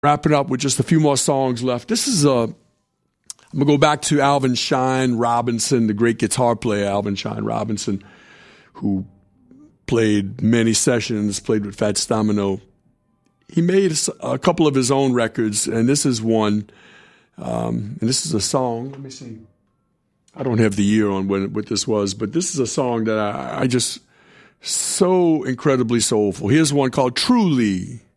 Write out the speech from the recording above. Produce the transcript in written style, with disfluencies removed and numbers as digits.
Wrapping up with just a few more songs left. This is I'm going to go back to Alvin Shine Robinson, the great guitar player Alvin Shine Robinson, who played many sessions, played with Fats Domino. He made a couple of his own records, and this is one. And this is a song. Let me see. I don't have the year on what this was, but this is a song that I just so incredibly soulful. Here's one called Truly.